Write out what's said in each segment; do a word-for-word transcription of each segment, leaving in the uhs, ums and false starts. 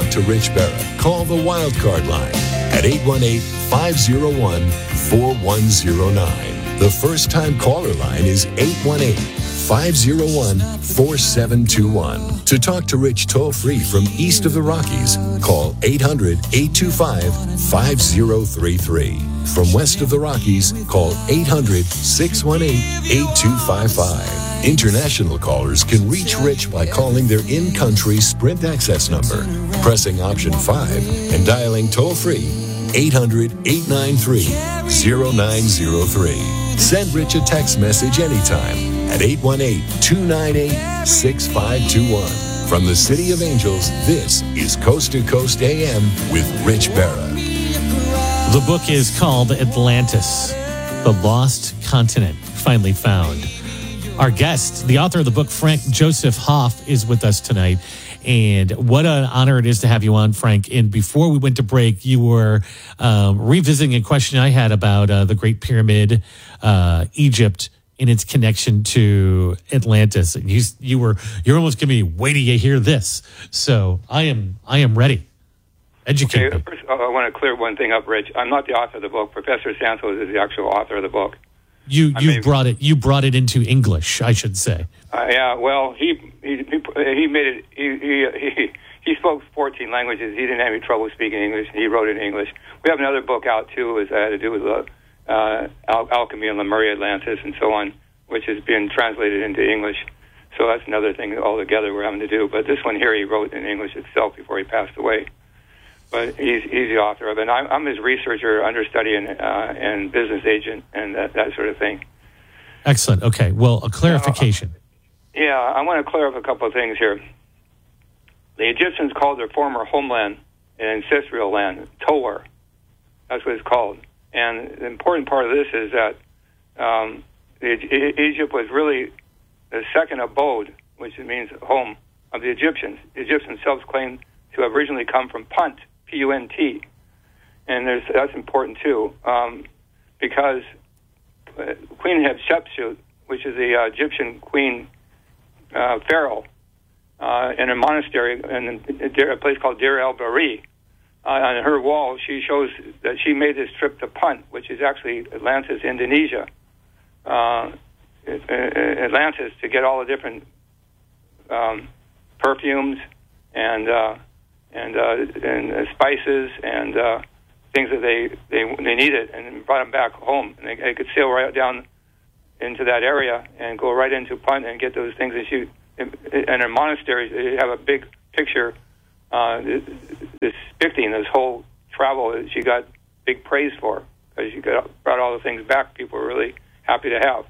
to Rich Berra, call the Wildcard line at eight one eight, five oh one, four one oh nine. The first-time caller line is eight one eight, five oh one, four seven two one. To talk to Rich toll-free from east of the Rockies, call eight hundred, eight two five, five oh three three. From west of the Rockies, call eight hundred, six one eight, eight two five five. International callers can reach Rich by calling their in-country Sprint access number, pressing option five, and dialing toll-free eight hundred, eight nine three, oh nine oh three. Send Rich a text message anytime at eight one eight, two nine eight, six five two one. From the City of Angels, this is Coast to Coast A M with Rich Berra. The book is called Atlantis, The Lost Continent Finally Found. Our guest, the author of the book, Frank Joseph Hoff, is with us tonight. And what an honor it is to have you on, Frank. And before we went to break, you were um, revisiting a question I had about uh, the Great Pyramid, uh, Egypt, and its connection to Atlantis. And you, you were, you're almost giving me, wait till you hear this. So I am, I am ready. Educate okay, me. First, I want to clear one thing up, Rich. I'm not the author of the book. Professor Santos is the actual author of the book. You I you mean, brought it you brought it into English, I should say. Uh, yeah, well, he he he made it. He he he, he spoke fourteen languages. He didn't have any trouble speaking English. He wrote it in English. We have another book out too, is that had to do with uh, uh, al- alchemy and Lemuria, Atlantis, and so on, which has been translated into English. So that's another thing altogether we're having to do. But this one here, he wrote in English itself before he passed away. But he's he's the author of it. And I'm, I'm his researcher, understudy, and uh, and business agent, and that, that sort of thing. Excellent. Okay. Well, a clarification. Uh, yeah, I want to clear up a couple of things here. The Egyptians called their former homeland and ancestral land Towar. That's what it's called. And the important part of this is that um, the, Egypt was really the second abode, which means home, of the Egyptians. The Egyptians themselves claimed to have originally come from Punt, P U N T. And there's, that's important, too, um, because Queen Hatshepsut, which is the uh, Egyptian queen uh, pharaoh, uh, in a monastery in a place called Deir el-Bahari, uh, on her wall, she shows that she made this trip to Punt, which is actually Atlantis, Indonesia. Uh, Atlantis, to get all the different um, perfumes and uh, and uh, and uh, spices and uh, things that they, they they needed, and brought them back home. And they, they could sail right down into that area and go right into Punt and get those things. And she, and in monasteries, they have a big picture uh, depicting this whole travel that she got big praise for, because she got, brought all the things back people were really happy to have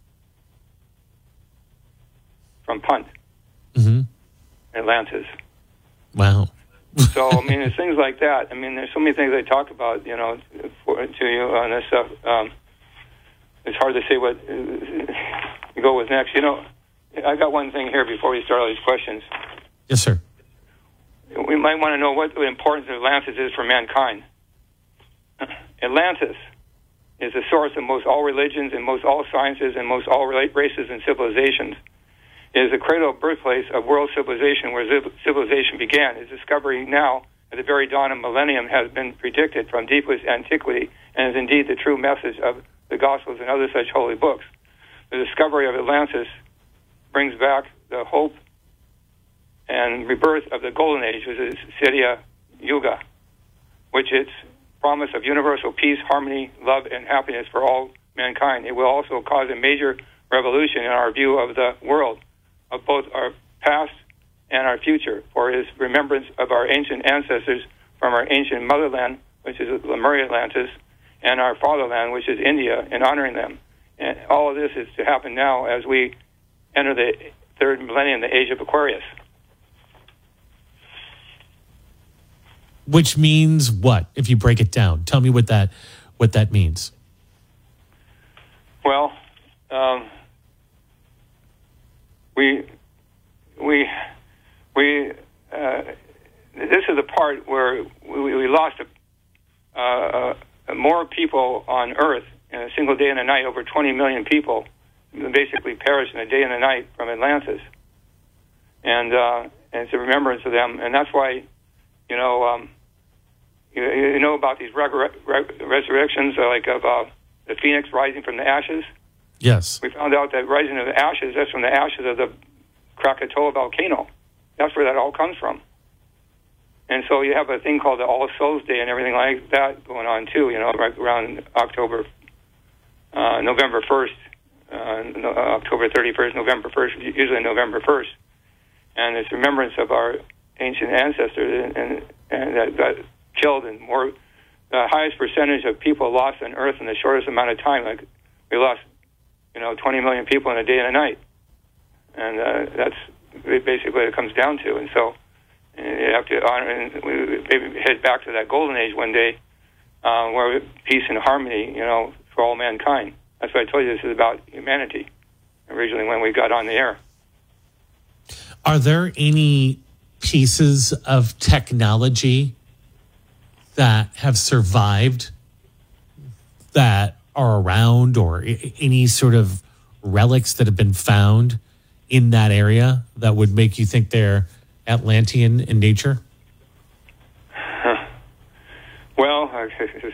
from Punt, mm-hmm. Atlantis. Wow. So, I mean, there's things like that. I mean, there's so many things they talk about, you know, for, to you on this stuff. Um, it's hard to say what uh, to go with next. You know, I got one thing here before we start all these questions. Yes, sir. We might want to know what the importance of Atlantis is for mankind. Atlantis is the source of most all religions and most all sciences and most all races and civilizations. It is the cradle of birthplace of world civilization, where civilization began. Its discovery now, at the very dawn of millennium, has been predicted from deepest antiquity, and is indeed the true message of the Gospels and other such holy books. The discovery of Atlantis brings back the hope and rebirth of the Golden Age, which is Satya Yuga, which is promise of universal peace, harmony, love, and happiness for all mankind. It will also cause a major revolution in our view of the world, of both our past and our future, for his remembrance of our ancient ancestors from our ancient motherland, which is Lemuria, Atlantis, and our fatherland, which is India, and honoring them. And all of this is to happen now as we enter the third millennium, the age of Aquarius. Which means what, if you break it down? Tell me what that what that means. Well, um, we we we uh, this is the part where we, we lost a, uh, uh, more people on Earth in a single day and a night. Over twenty million people basically perished in a day and a night from Atlantis, and uh, and it's a remembrance of them, and that's why you know, um, you, you know about these re- re- resurrections, uh, like of uh, the phoenix rising from the ashes. Yes. We found out that rising of the ashes, that's from the ashes of the Krakatoa volcano. That's where that all comes from. And so you have a thing called the All Souls Day and everything like that going on too, you know, right around October, uh, November first, uh, no, October thirty-first, November first, usually November first. And it's remembrance of our ancient ancestors and, and, and that got killed, and more, the highest percentage of people lost on Earth in the shortest amount of time. Like we lost, you know, twenty million people in a day and a night. And uh, that's basically what it comes down to. And so, and you have to honor, and we maybe head back to that golden age one day, uh, where peace and harmony, you know, for all mankind. That's why I told you this is about humanity. Originally, when we got on the air. Are there any pieces of technology that have survived that are around, or I- any sort of relics that have been found in that area that would make you think they're Atlantean in nature? Huh. Well, uh,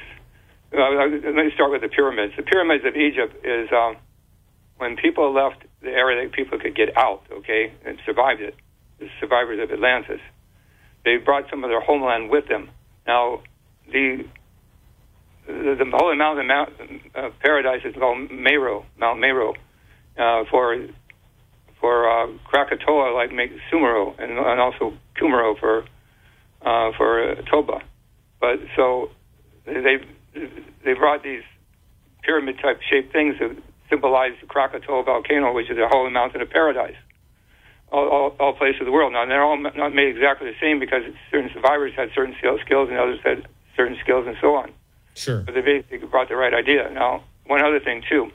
let me start with the pyramids. The pyramids of Egypt is um, when people left the area that people could get out, okay, and survived it, the survivors of Atlantis. They brought some of their homeland with them. Now, the the, the holy mountain Mount, uh, paradise is called Meru, Mount Meru, uh, for for uh, Krakatoa, like make Sumeru, and, and also Kumaro for uh, for uh, Toba. But so they they brought these pyramid type shaped things that symbolize the Krakatoa volcano, which is a holy mountain of paradise, all, all, all places of the world. Now they're all not made exactly the same because certain survivors had certain skills and others had certain skills and so on. Sure. But they basically brought the right idea. Now, one other thing too.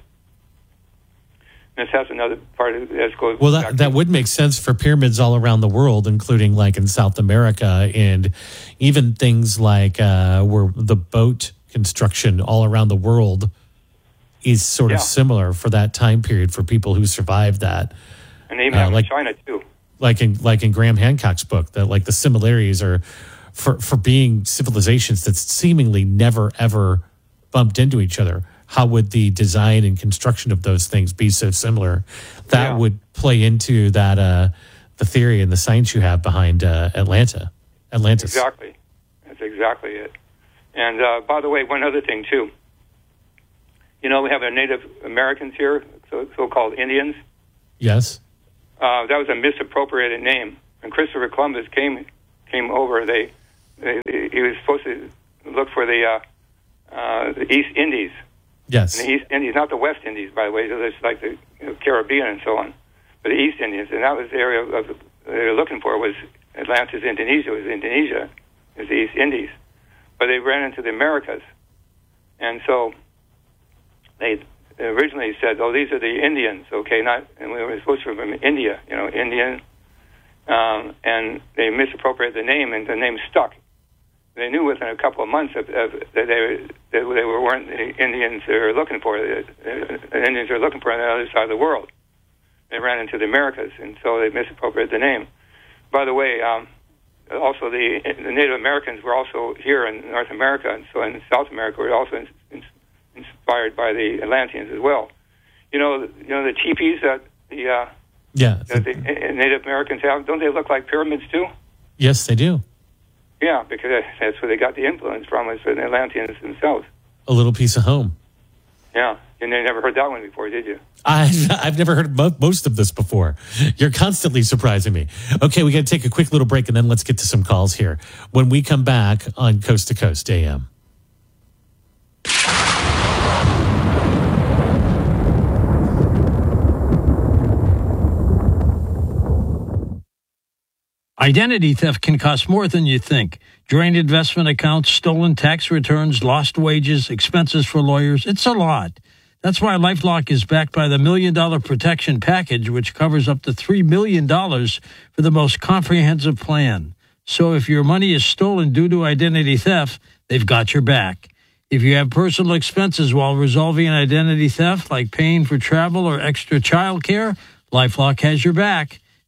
This has another part of it. Goes well, that, that would make sense for pyramids all around the world, including like in South America, and even things like uh, where the boat construction all around the world is sort yeah. of similar for that time period for people who survived that. And even uh, in like, China too. Like in like in Graham Hancock's book, that like the similarities are for, for being civilizations that seemingly never ever bumped into each other. How would the design and construction of those things be so similar? That yeah. would play into that uh, the theory and the science you have behind uh, Atlanta, Atlantis. Exactly, that's exactly it. And uh, by the way, one other thing too. You know, we have our Native Americans here, so, so-called Indians. Yes. Uh, that was a misappropriated name. When Christopher Columbus came came over, they, they he was supposed to look for the uh, uh, the East Indies. Yes. And the East Indies, not the West Indies, by the way. So it's like the you know, Caribbean and so on, but the East Indies, and that was the area of the, they were looking for was Atlantis, Indonesia. It was Indonesia, it was the East Indies, but they ran into the Americas, and so they originally said, "Oh, these are the Indians." Okay, not, and we were supposed to remember India, you know, Indian, um, and they misappropriated the name, and the name stuck. They knew within a couple of months of, of, that they, they, they weren't the Indians they were looking for. The, the Indians were looking for on the other side of the world. They ran into the Americas, and so they misappropriated the name. By the way, um, also the, the Native Americans were also here in North America, and so in South America were also in, in, inspired by the Atlanteans as well. You know, you know the teepees that the, uh, yeah. that the Native Americans have. Don't they look like pyramids too? Yes, they do. Yeah, because that's where they got the influence from, was the Atlanteans themselves. A little piece of home. Yeah, and you never heard that one before, did you? I've, I've never heard mo- most of this before. You're constantly surprising me. Okay, we got to take a quick little break, and then let's get to some calls here. When we come back on Coast to Coast A M. Identity theft can cost more than you think. Drained investment accounts, stolen tax returns, lost wages, expenses for lawyers. It's a lot. That's why LifeLock is backed by the Million Dollar Protection Package, which covers up to three million dollars for the most comprehensive plan. So if your money is stolen due to identity theft, they've got your back. If you have personal expenses while resolving an identity theft, like paying for travel or extra child care, LifeLock has your back.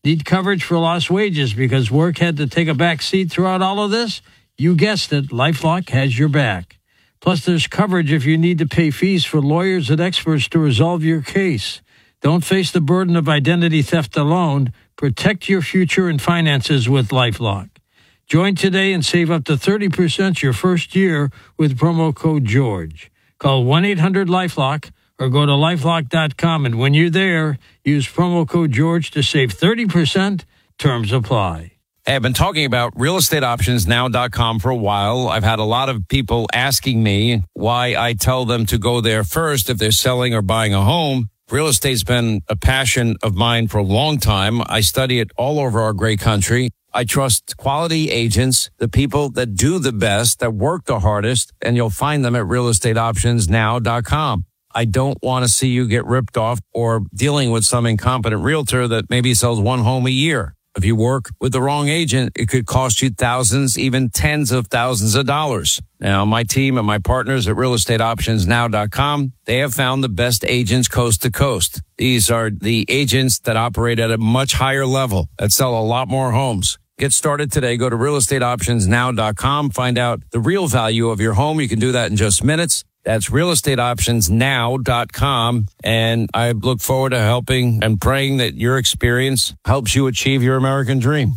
Need coverage for lost wages because work had to take a back seat throughout all of this? You guessed it, LifeLock has your back. Plus, there's coverage if you need to pay fees for lawyers and experts to resolve your case. Don't face the burden of identity theft alone. Protect your future and finances with LifeLock. Join today and save up to thirty percent your first year with promo code George. Call one eight hundred LifeLock or go to lifelock dot com, and when you're there, use promo code George to save thirty percent. Terms apply. Hey, I've been talking about real estate options now dot com for a while. I've had a lot of people asking me why I tell them to go there first if they're selling or buying a home. Real estate's been a passion of mine for a long time. I study it all over our great country. I trust quality agents, the people that do the best, that work the hardest, and you'll find them at real estate options now dot com. I don't want to see you get ripped off or dealing with some incompetent realtor that maybe sells one home a year. If you work with the wrong agent, it could cost you thousands, even tens of thousands of dollars. Now, my team and my partners at real estate options now dot com, they have found the best agents coast to coast. These are the agents that operate at a much higher level, that sell a lot more homes. Get started today. Go to real estate options now dot com. Find out the real value of your home. You can do that in just minutes. That's real estate options now dot com. And I look forward to helping and praying that your experience helps you achieve your American dream.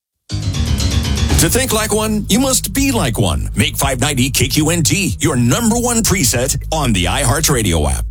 To think like one, you must be like one. Make five ninety K Q N T your number one preset on the iHeartRadio app.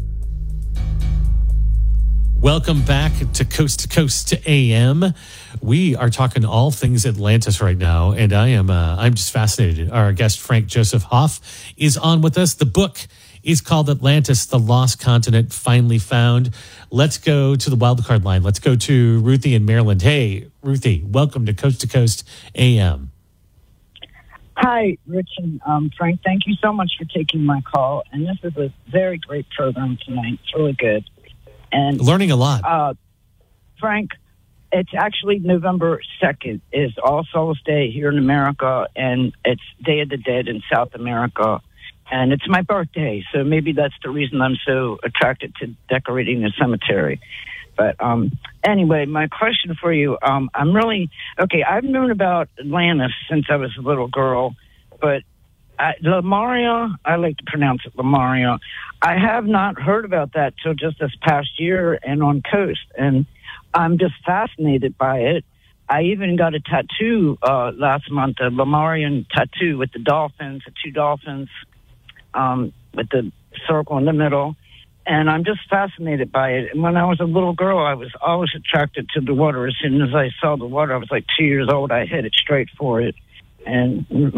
Welcome back to Coast to Coast A M. We are talking all things Atlantis right now, and I am uh, I'm just fascinated. Our guest Frank Joseph Hoff is on with us. The book is called Atlantis: The Lost Continent Finally Found. Let's go to the wildcard line. Let's go to Ruthie in Maryland. Hey, Ruthie, welcome to Coast to Coast A M. Hi, Rich and um, Frank. Thank you so much for taking my call. And this is a very great program tonight. It's really good. And learning a lot. Uh, Frank, it's actually November second is All Souls Day here in America, and it's Day of the Dead in South America. And it's my birthday, so maybe that's the reason I'm so attracted to decorating the cemetery. But um, anyway, my question for you, um, I'm really, okay, I've known about Atlantis since I was a little girl, but I, Lemuria, I like to pronounce it Lemuria. I have not heard about that till just this past year and on Coast, and I'm just fascinated by it. I even got a tattoo uh, last month, a Lemurian tattoo with the dolphins, the two dolphins, um, with the circle in the middle, and I'm just fascinated by it. And when I was a little girl, I was always attracted to the water. As soon as I saw the water, I was like two years old, I headed straight for it. And